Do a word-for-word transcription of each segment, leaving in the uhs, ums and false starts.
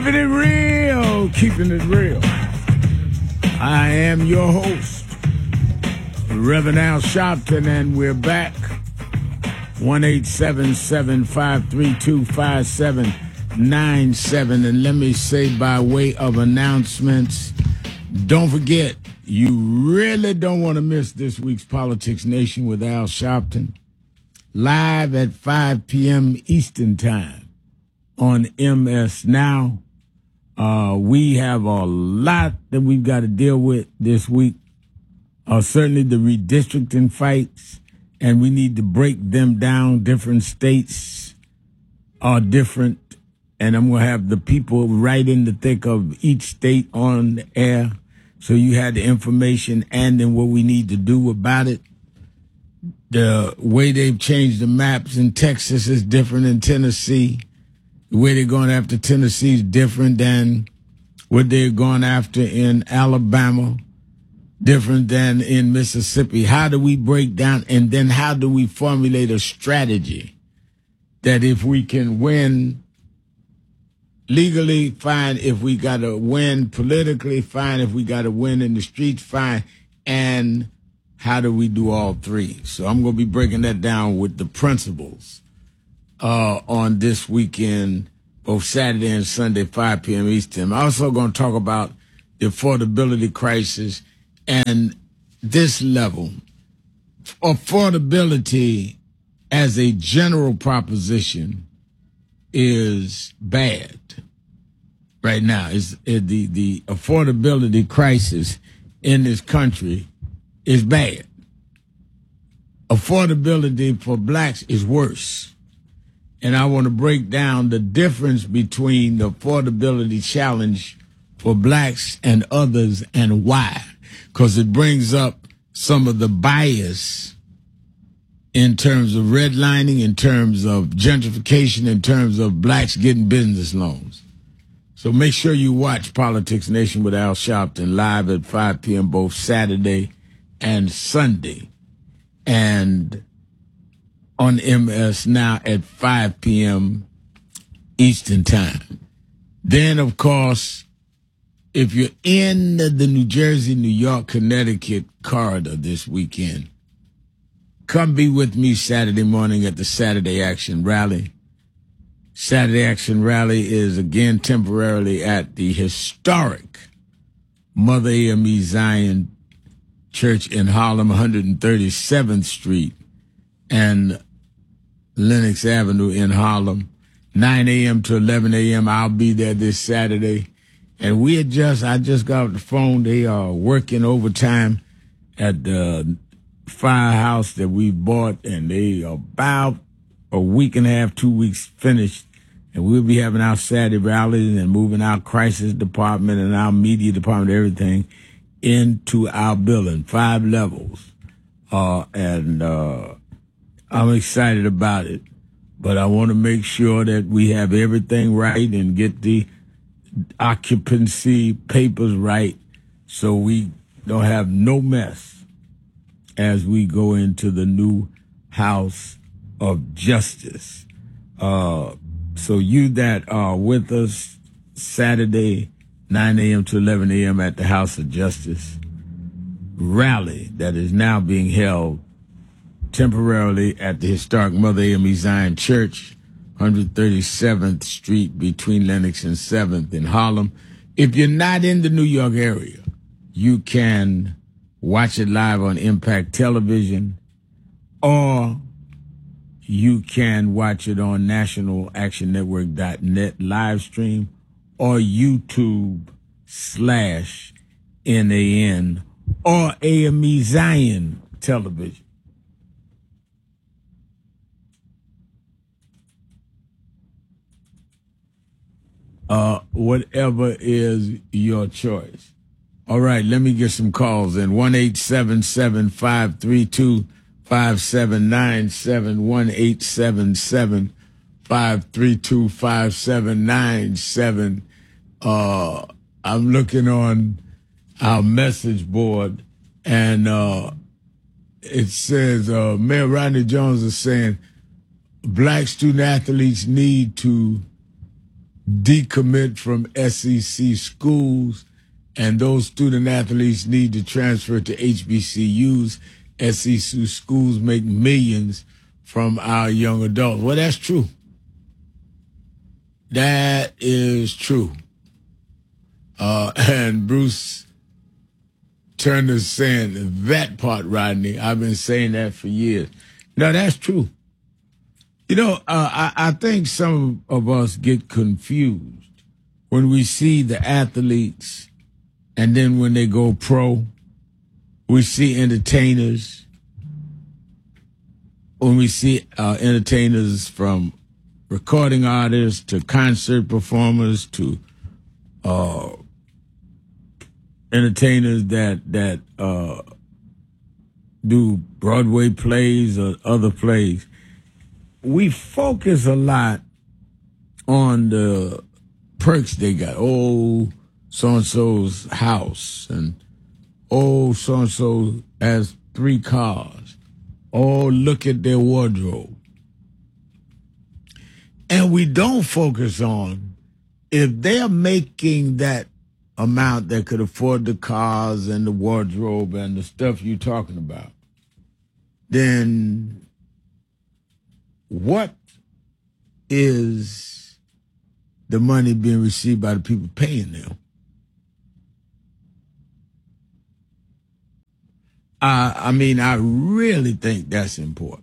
Keeping it real, keeping it real. I am your host, Reverend Al Sharpton, and we're back. one eight seven seven, five three two, five seven nine seven. And let me say by way of announcements, don't forget, you really don't want to miss this week's Politics Nation with Al Sharpton, live at five p.m. Eastern Time on M S Now. Uh, we have a lot that we've got to deal with this week. Uh, certainly the redistricting fights, and we need to break them down. Different states are different, and I'm going to have the people right in the thick of each state on the air, so you had the information and then what we need to do about it. The way they've changed the maps in Texas is different in Tennessee. The way they're going after Tennessee is different than what they're going after in Alabama, different than in Mississippi. How do we break down, and then how do we formulate a strategy that if we can win legally, fine. If we got to win politically, fine. If we got to win in the streets, fine. And how do we do all three? So I'm going to be breaking that down with the principles uh, on this weekend, both Saturday and Sunday, five p.m. Eastern. I'm also going to talk about the affordability crisis and this level. Affordability as a general proposition is bad right now. Is the the affordability crisis in this country is bad. Affordability for blacks is worse. And I want to break down the difference between the affordability challenge for blacks and others and why. Because it brings up some of the bias in terms of redlining, in terms of gentrification, in terms of blacks getting business loans. So make sure you watch Politics Nation with Al Sharpton live at five p.m. both Saturday and Sunday, and on M S Now at five p.m. Eastern Time. Then, of course, if you're in the New Jersey, New York, Connecticut corridor this weekend, come be with me Saturday morning at the Saturday Action Rally. Saturday Action Rally is again temporarily at the historic Mother A M E Zion Church in Harlem, one hundred thirty-seventh Street and Lenox Avenue in Harlem, nine a.m. to eleven a.m. I'll be there this Saturday. And we had just, I just got off the phone. They are working overtime at the firehouse that we bought, and they are about a week and a half, two weeks finished. And we'll be having our Saturday rallies and moving our crisis department and our media department, everything, into our building, five levels. Uh, and uh, I'm excited about it. But I want to make sure that we have everything right and get the occupancy papers right so we don't have no mess as we go into the new House of Justice. Uh, so you that are with us Saturday, nine a.m. to eleven a.m. at the House of Justice rally that is now being held temporarily at the historic Mother A M E Zion Church, one hundred thirty-seventh Street between Lenox and seventh in Harlem. If you're not in the New York area, you can watch it live on Impact Television, or you can watch it on national action network dot net live stream or YouTube slash N A N or A M E Zion Television. Uh, whatever is your choice. All right, let me get some calls in. one eight seven seven, five three two, five seven nine seven, one eight seven seven, five three two, five seven nine seven. Uh, I'm looking on our message board, and uh, it says uh, Mayor Rodney Jones is saying black student athletes need to decommit from S E C schools, and those student athletes need to transfer to H B C Us. S E C schools make millions from our young adults. Well, that's true. That is true. Uh, and Bruce Turner's saying that part, Rodney. I've been saying that for years. No, that's true. You know, uh, I, I think some of us get confused when we see the athletes and then when they go pro, we see entertainers. When we see uh, entertainers from recording artists to concert performers to uh, entertainers that that uh, do Broadway plays or other plays, we focus a lot on the perks they got. Oh, so-and-so's house, and oh, so-and-so has three cars. Oh, look at their wardrobe. And we don't focus on if they're making that amount that could afford the cars and the wardrobe and the stuff you're talking about, then what is the money being received by the people paying them? Uh, I mean, I really think that's important.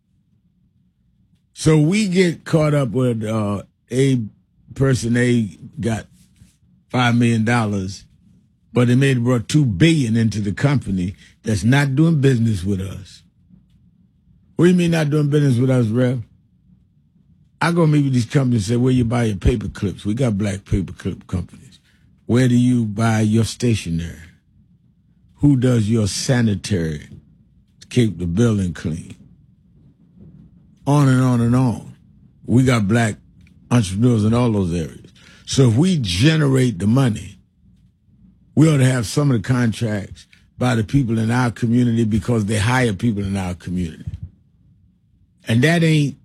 So we get caught up with uh, a person, A got five million dollars, but they made brought two billion dollars into the company that's not doing business with us. What do you mean not doing business with us, Rev? I go meet with these companies and say, where you buy your paper clips? We got black paper clip companies. Where do you buy your stationery? Who does your sanitary to keep the building clean? On and on and on. We got black entrepreneurs in all those areas. So if we generate the money, we ought to have some of the contracts by the people in our community because they hire people in our community. And that ain't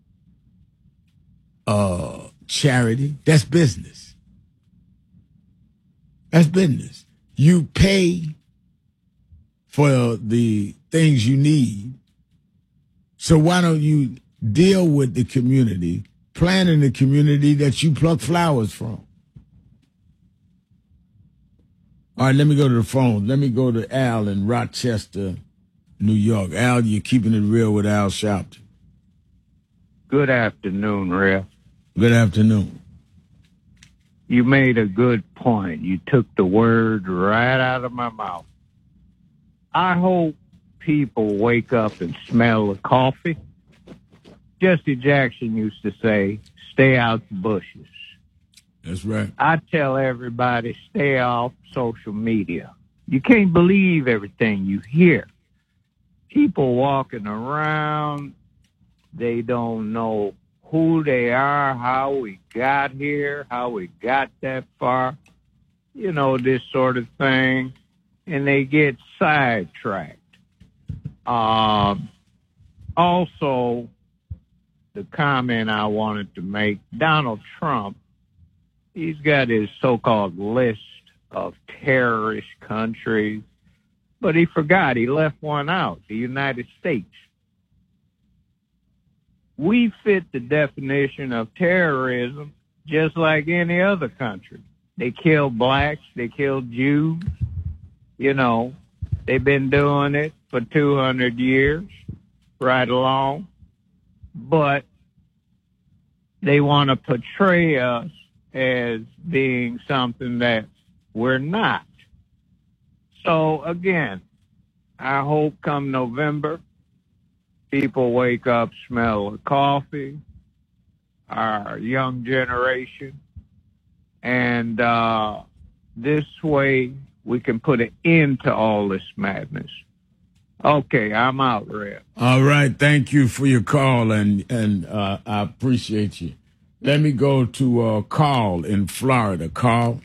uh, charity. That's business. That's business. You pay for the things you need. So why don't you deal with the community, plant in the community that you pluck flowers from? All right, let me go to the phone. Let me go to Al in Rochester, New York. Al, you're keeping it real with Al Sharpton. Good afternoon, Rev. Good afternoon. You made a good point. You took the word right out of my mouth. I hope people wake up and smell the coffee. Jesse Jackson used to say, stay out the bushes. That's right. I tell everybody, stay off social media. You can't believe everything you hear. People walking around, they don't know who they are, how we got here, how we got that far, you know, this sort of thing, and they get sidetracked. Um, also, the comment I wanted to make, Donald Trump, he's got his so-called list of terrorist countries, but he forgot he left one out, the United States. We fit the definition of terrorism just like any other country. They kill blacks, they kill Jews, you know, they've been doing it for two hundred years, right along, but they want to portray us as being something that we're not. So again, I hope come November, people wake up, smell the coffee, our young generation, and uh, this way we can put an end to all this madness. Okay, I'm out, Red. All right, thank you for your call, and and uh, I appreciate you. Let me go to uh, Carl in Florida. Carl?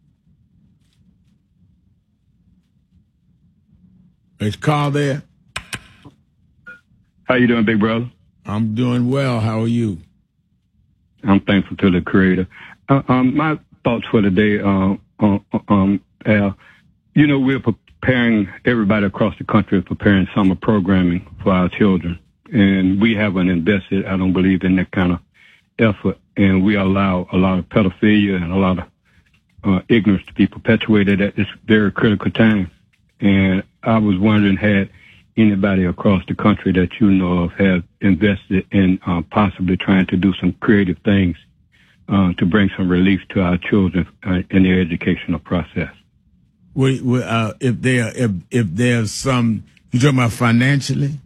Is Carl there? How you doing, big brother? I'm doing well. How are you? I'm thankful to the Creator. Uh, um, my thoughts for today, uh, uh, um, uh, you know, we're preparing, everybody across the country is preparing summer programming for our children. And we haven't invested, I don't believe, in that kind of effort. And we allow a lot of pedophilia and a lot of uh, ignorance to be perpetuated at this very critical time. And I was wondering, had anybody across the country that you know of have invested in uh, possibly trying to do some creative things uh, to bring some relief to our children uh, in their educational process? We, we, uh, if there, if if there's some, you talking about financially?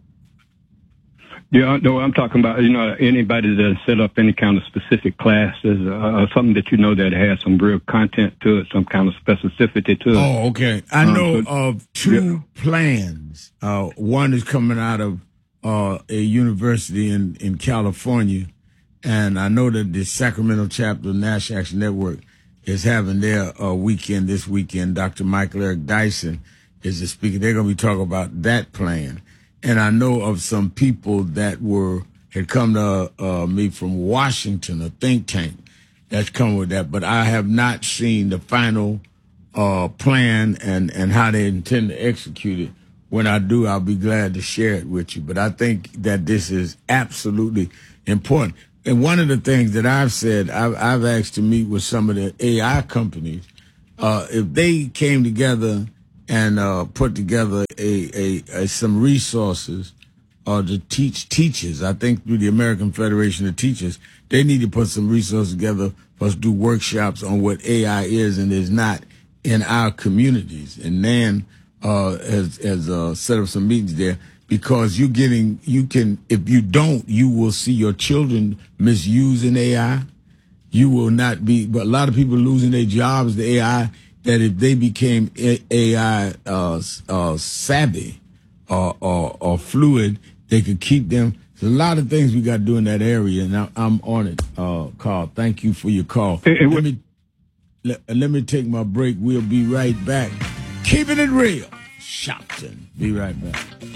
Yeah, no, I'm talking about, you know, anybody that set up any kind of specific classes, uh, something that you know that has some real content to it, some kind of specificity to it. Oh, okay. I um, know so, of two yeah. plans. Uh, one is coming out of uh, a university in, in California, and I know that the Sacramento chapter of National Action Network is having their uh, weekend this weekend. Doctor Michael Eric Dyson is the speaker. They're going to be talking about that plan. And I know of some people that were had come to uh, me from Washington, a think tank that's come with that. But I have not seen the final uh, plan and, and how they intend to execute it. When I do, I'll be glad to share it with you. But I think that this is absolutely important. And one of the things that I've said, I've, I've asked to meet with some of the A I companies, uh, if they came together and uh, put together a, a, a some resources uh, to teach teachers. I think through the American Federation of Teachers, they need to put some resources together for us to do workshops on what A I is and is not in our communities. And Nan uh, has, has uh, set up some meetings there because you're getting, you can, if you don't, you will see your children misusing A I. You will not be, but a lot of people losing their jobs to A I. That if they became A I uh, uh, savvy or, or, or fluid, they could keep them. There's a lot of things we got to do in that area, and I, I'm on it, uh, Carl. Thank you for your call. Hey, hey, let me let, let me take my break. We'll be right back. Keeping it real. Shopton. Be right back.